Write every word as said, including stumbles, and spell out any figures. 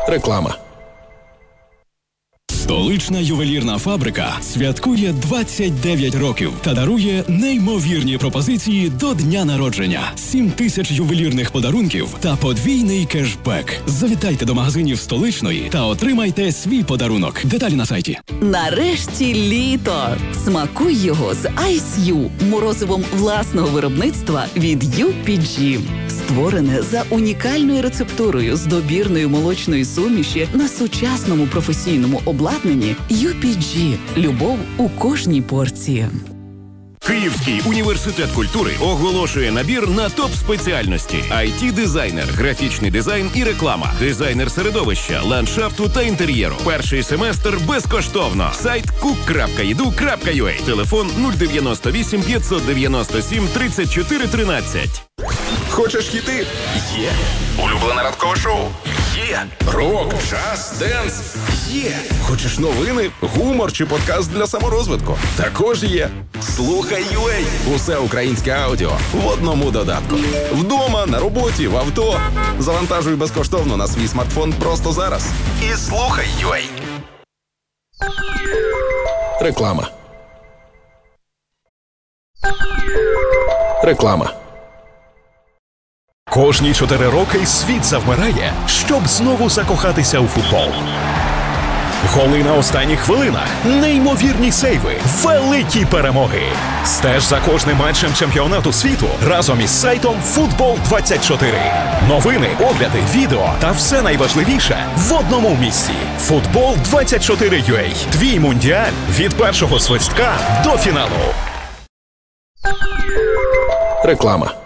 Реклама. Столична ювелірна фабрика святкує двадцять дев'ять років та дарує неймовірні пропозиції до дня народження. сім тисяч ювелірних подарунків та подвійний кешбек. Завітайте до магазинів Столичної та отримайте свій подарунок. Деталі на сайті. Нарешті літо! Смакуй його з Ice You, морозивом власного виробництва від ю пі джі. Створене за унікальною рецептурою з добірної молочної суміші на сучасному професійному обладнанні ю пі джі. Любов у кожній порції. Київський університет культури оголошує набір на топ-спеціальності: ай ті-дизайнер, графічний дизайн і реклама, дизайнер середовища, ландшафту та інтер'єру. Перший семестр безкоштовно. Сайт кук крапка і ді ю крапка ю а. Телефон нуль дев'яносто вісім п'ятсот дев'яносто сім тридцять чотири тринадцять. Хочеш хіти? Є. Улюблене ранкове шоу? Є. Рок, джаз, денс? Є. Хочеш новини, гумор чи подкаст для саморозвитку? Також є. Слухай ю а. Усе українське аудіо в одному додатку. Вдома, на роботі, в авто. Завантажуй безкоштовно на свій смартфон просто зараз. І слухай ю а. Реклама. Реклама. Кожні чотири роки світ завмирає, щоб знову закохатися у футбол. Голи на останніх хвилинах, неймовірні сейви, великі перемоги. Стеж за кожним матчем чемпіонату світу разом із сайтом Футбол двадцять чотири. Новини, огляди, відео та все найважливіше в одному місці. Футбол двадцять чотири ю а. Твій мундіаль від першого свистка до фіналу. Реклама.